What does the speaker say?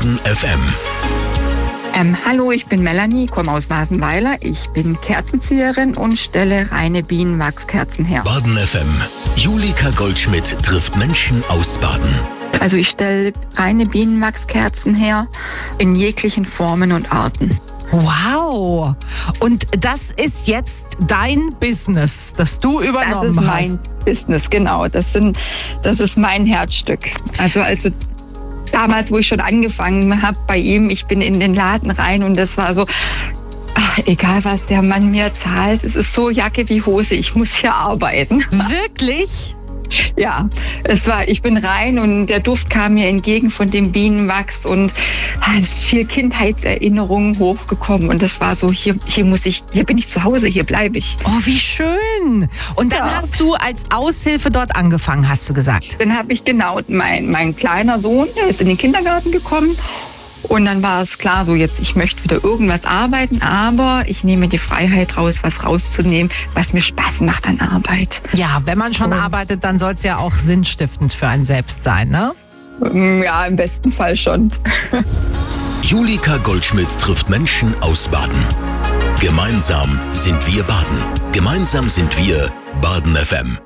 Baden FM. Hallo, ich bin Melanie, komme aus Wasenweiler. Ich bin Kerzenzieherin und stelle reine Bienenwachskerzen her. Baden FM. Julika Goldschmidt trifft Menschen aus Baden. Also ich stelle reine Bienenwachskerzen her in jeglichen Formen und Arten. Wow! Und das ist jetzt dein Business, das du übernommen hast. Das ist mein Business, genau. Das ist mein Herzstück. Also damals, wo ich schon angefangen habe bei ihm, ich bin in den Laden rein und das war so, egal was der Mann mir zahlt, es ist so Jacke wie Hose, ich muss hier arbeiten. Wirklich? Ja, ich bin rein und der Duft kam mir entgegen von dem Bienenwachs und es ist viel Kindheitserinnerungen hochgekommen und das war so, hier bin ich zu Hause, hier bleibe ich. Oh, wie schön. Und dann hast du als Aushilfe dort angefangen, hast du gesagt? Dann habe ich mein kleiner Sohn, der ist in den Kindergarten gekommen. Und dann war es klar, so jetzt, ich möchte wieder irgendwas arbeiten, aber ich nehme die Freiheit raus, was rauszunehmen, was mir Spaß macht an Arbeit. Ja, wenn man schon arbeitet, dann soll es ja auch sinnstiftend für einen selbst sein, ne? Ja, im besten Fall schon. Julika Goldschmidt trifft Menschen aus Baden. Gemeinsam sind wir Baden. Gemeinsam sind wir Baden FM.